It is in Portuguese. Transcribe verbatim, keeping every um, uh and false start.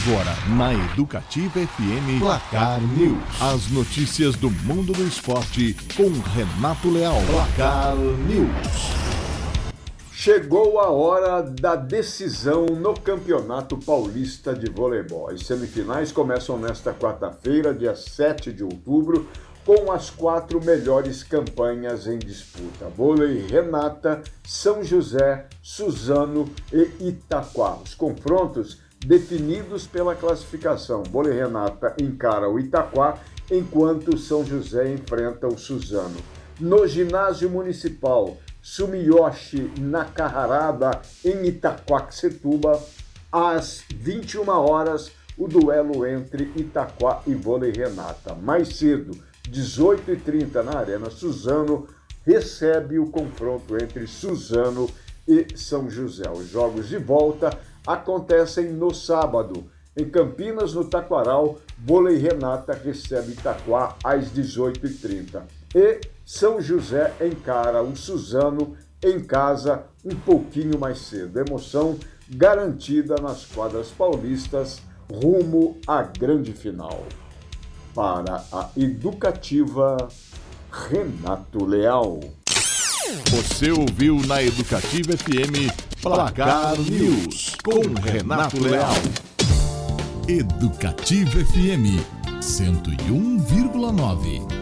Agora, na Educativa F M, Placar News. As notícias do mundo do esporte com Renato Leal. Placar News. Chegou a hora da decisão no Campeonato Paulista de Voleibol. As semifinais começam nesta quarta-feira, dia sete de outubro, com as quatro melhores campanhas em disputa. Vôlei Renata, São José, Suzano e Itaquá. Os confrontos definidos pela classificação. Vôlei Renata encara o Itaquá, enquanto São José enfrenta o Suzano. No ginásio municipal, Sumiyoshi Nakahara, em Itaquaquecetuba, às vinte e uma horas, o duelo entre Itaquá e Vôlei Renata. Mais cedo, dezoito e trinta, na Arena Suzano, recebe o confronto entre Suzano e São José. Os jogos de volta acontecem no sábado. Em Campinas, no Taquaral, Vôlei Renata recebe Itaquá às dezoito e trinta. E São José encara o Suzano em casa um pouquinho mais cedo. Emoção garantida nas quadras paulistas rumo à grande final. Para a Educativa, Renato Leal. Você ouviu na Educativa F M Placar News com Renato Leal. Educativa F M cento e um vírgula nove.